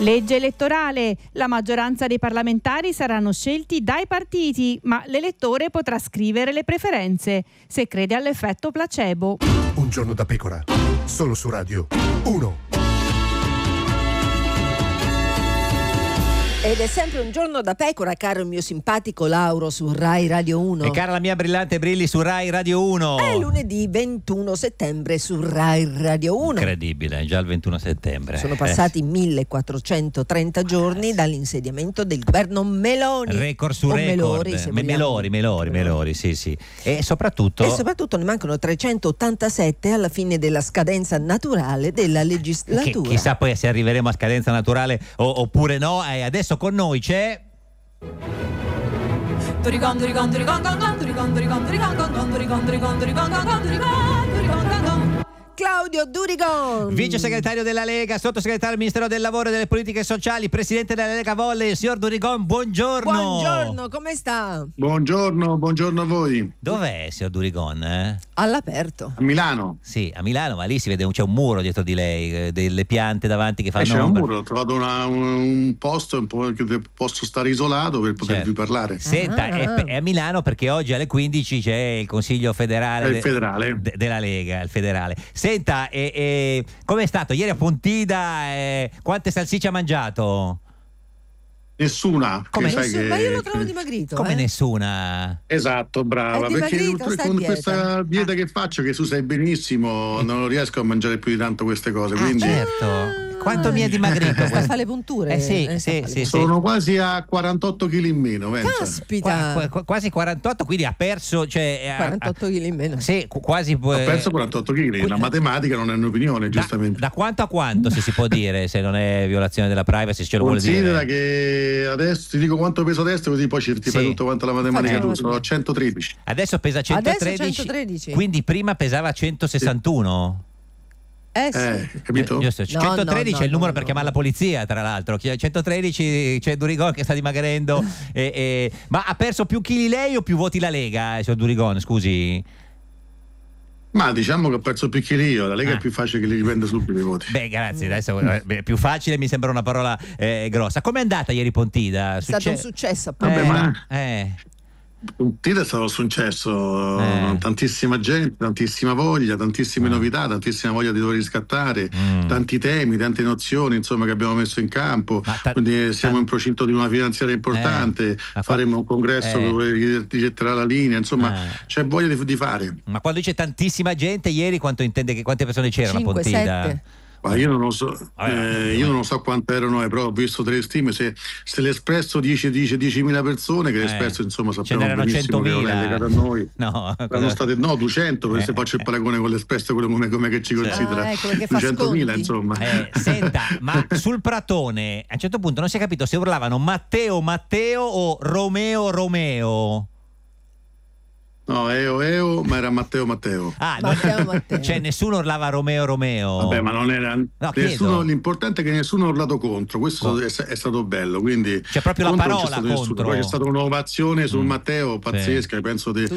Legge elettorale. La maggioranza dei parlamentari saranno scelti dai partiti, ma l'elettore potrà scrivere le preferenze se crede all'effetto placebo. Un giorno da pecora, solo su Radio 1. Ed è sempre un giorno da pecora, caro il mio simpatico Lauro su Rai Radio 1. E cara la mia brillante Brilli su Rai Radio 1. È lunedì 21 settembre su Rai Radio 1. Incredibile, è già il 21 settembre. Sono passati 1430 giorni dall'insediamento del governo Meloni. Record su record. Melori, sì. E soprattutto ne mancano 387 alla fine della scadenza naturale della legislatura. Chissà poi se arriveremo a scadenza naturale oppure no. E adesso con noi c'è Claudio Durigon, vice segretario della Lega, sottosegretario al Ministero del Lavoro e delle Politiche Sociali, presidente della Lega Volley. Il signor Durigon, buongiorno. Buongiorno, come sta? Buongiorno a voi. Dov'è, signor Durigon? All'aperto. A Milano. Sì, a Milano, ma lì si vede c'è un muro dietro di lei, delle piante davanti che fanno C'è un ombra. muro, ho trovato un posto un po' che posso stare isolato per potervi parlare. Senta, è a Milano perché oggi alle 15 c'è il Consiglio federale, il federale. Della Lega, il federale. Senta, com'è stato ieri a Pontida? Quante salsicce ha mangiato? Nessuna. Come ma io lo trovo dimagrito. Come nessuna? Esatto, brava. Perché con questa dieta che faccio, che tu sai benissimo, non riesco a mangiare più di tanto queste cose. Quindi... certo. Quanto mi è dimagrito? Fa le punture. Sì. Sono quasi a 48 kg in meno. Caspita. Quasi 48, quindi ha perso. 48 kg in meno. Sì, quasi. Ho perso 48 kg. La matematica non è un'opinione, giustamente. Da quanto a quanto, se si può dire, se non è violazione della privacy, se ce lo vuole dire? Considera che adesso ti dico quanto peso adesso, così poi ti fai tutto quanto la matematica tu. Sono a 113. Adesso pesa 113. Quindi prima pesava 161. Capito? Giusto. 113 è il numero per chiamare la polizia, tra l'altro. 113 c'è Durigon che sta dimagrendo. Ma ha perso più chili lei o più voti la Lega, signor Durigon? Scusi. Ma diciamo che ho perso più chili io, la Lega è più facile che li riprenda subito i voti. Beh, grazie, adesso più facile mi sembra una parola grossa. Com'è andata ieri Pontida? È stato un successo, appunto. Pontida è stato un successo, tantissima gente, tantissima voglia, tantissime novità, tantissima voglia di dover riscattare, tanti temi, tante nozioni insomma che abbiamo messo in campo, quindi siamo in procinto di una finanziaria importante, faremo un congresso dove rigetterà la linea, insomma c'è voglia di fare. Ma quando dice tantissima gente, ieri quante persone c'erano 5, a Pontida? 7. Ma io non lo so, non lo so quante erano, però ho visto delle stime. Se l'Espresso dice 10.000 persone, che l'Espresso insomma sappiamo benissimo 100.000. che non è legato a noi. Erano state 200, se faccio il paragone con l'Espresso, quello come che ci considera. 200.000 insomma. Senta, ma sul Pratone a un certo punto non si è capito se urlavano Matteo o Romeo. No, Eo, ma era Matteo. Matteo. Cioè nessuno urlava Romeo. Vabbè, ma non era nessuno, l'importante è che nessuno ha urlato contro, questo è stato bello, quindi c'è proprio la parola contro. Poi c'è stata un'ovazione sul Matteo pazzesca, penso